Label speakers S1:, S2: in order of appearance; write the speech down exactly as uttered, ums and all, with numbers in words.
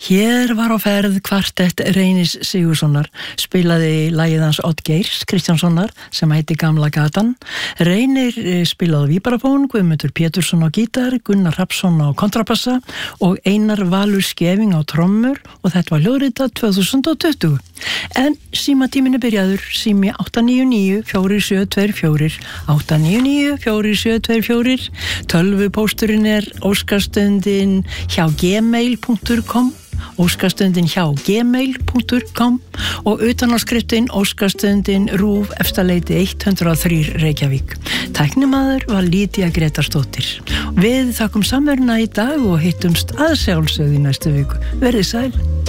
S1: Hér var á ferð kvartett Reynis Sigurðssonar, spilaði lagið hans Odd Geirs Kristjánssonar sem heiti Gamla gatan. Reynir spilaði á víbrafón, Guðmundur Pétursson á gítar, Gunnar Hrafnsson á kontrabassa og Einar Valur Skeving á trommur og þetta var hljóðritað tvö þúsund og tuttugu. En símatíminn er byrjaður, sími átta níu níu fjögur sjö tveir fjögur, átta níu níu fjögur sjö tveir fjögur, tölvupósturinn er óskastundin hjá gmail punktur com, óskastundin hjá gmail punktur com og utanáskriftinn óskastundin rúf efstaleiti hundrað og þrír Reykjavík. Tæknimaður var Lídia Gretarsdóttir. Við þakkum samveruna í dag og hittumst að sjálfsögðu í næstu viku. Verið sæl.